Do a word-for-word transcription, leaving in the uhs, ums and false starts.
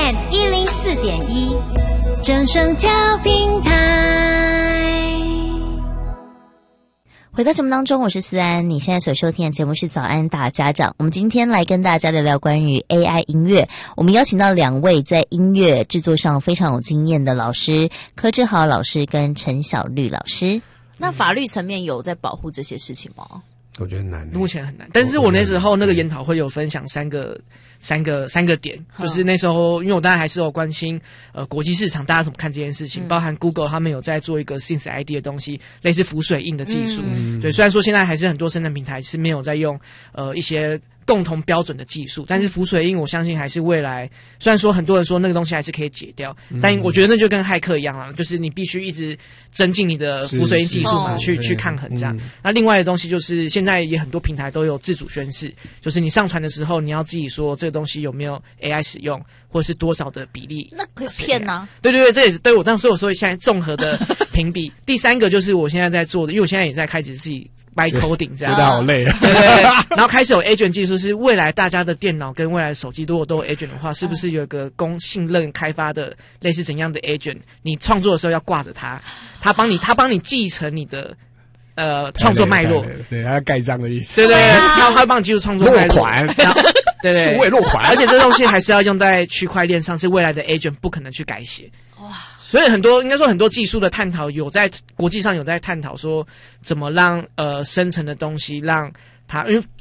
M 一零四点一，正声调频台。 回到节目当中，我是思安。你现在所收听的节目是早安大家长。我们今天来跟大家聊聊关于 A I 音乐。我们邀请到两位在音乐制作上非常有经验的老师，柯志豪老师跟陈小绿老师。 那法律层面有在保护这些事情吗？ 我觉得难， 目前很难。但是我那时候那个研讨会有分享三个、三个、三个点，就是那时候，因为我当然还是有关心呃国际市场，大家怎么看这件事情，嗯、包含 Google 他们有在做一个 Synth I D 的东西，类似浮水印的技术。嗯、对，虽然说现在还是很多生产平台是没有在用呃一些共同标准的技术，但是浮水印我相信还是未来，虽然说很多人说那个东西还是可以解掉，嗯、但我觉得那就跟骇客一样啦，就是你必须一直增进你的浮水印技术嘛，去去抗衡这样。嗯、那另外的东西就是现在也很多平台都有自主宣示，就是你上传的时候你要自己说这个东西有没有 A I 使用，或者是多少的比例。 那可以骗啊？ 对对对，这也是对我，但所以我说现在综合的评比。第三个就是我现在在做的，因为我现在也在开始自己by coding 这样， 觉得好累啊。 对对对，然后开始有 agent 技术，是未来大家的电脑跟未来的手机如果都有 agent 的话，是不是有一个供信任开发的类似怎样的 agent？ 你创作的时候要挂着它，他帮你，他帮你继承你的呃创作脉络， 对，他要盖章的意思。 对对对，他他帮你记住创作脉络。 落款， 对对， 数位落款， 而且这东西还是要用在区块链上，是未来的 agent 不可能去改写。哇！所以很多应该说很多技术的探讨有在国际上有在探讨说怎么让呃生成的东西让它，因为